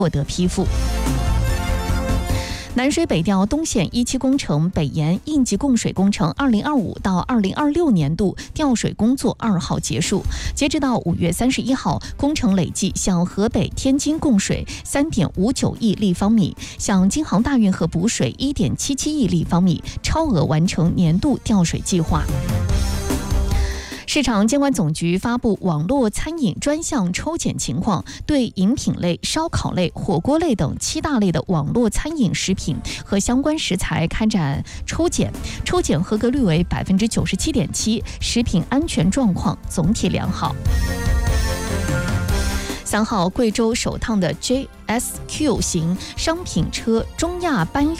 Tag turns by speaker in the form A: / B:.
A: 获得批复。南水北调东线1期工程北延应急供水工程2025到2026年度调水工作2号结束，截止到5月31号，工程累计向河北、天津供水3.59亿立方米，向京杭大运河补水1.77亿立方米，超额完成年度调水计划。市场监管总局发布网络餐饮专项抽检情况，对饮品类、烧烤类、火锅类等7大类的网络餐饮食品和相关食材开展抽检，抽检合格率为97.7%，食品安全状况总体良好。3号，贵州首趟的 JSQ 型商品车中亚班